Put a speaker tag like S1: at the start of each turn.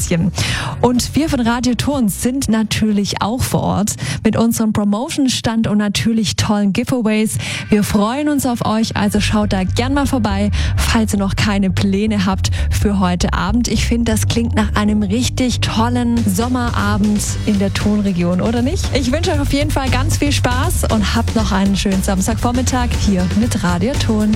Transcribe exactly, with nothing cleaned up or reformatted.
S1: bisschen. Und wir von Radio Ton sind natürlich auch vor Ort mit unserem Promotion-Stand und natürlich tollen Giveaways. Wir freuen uns auf euch, also schaut da gern mal vorbei, falls ihr noch keine Pläne habt für heute Abend. Ich finde, das klingt nach einem richtig tollen Sommerabend in der Tonregion, oder nicht? Ich wünsche euch auf jeden Fall ganz viel Spaß und habt noch einen schönen Samstagvormittag hier mit Radio Ton.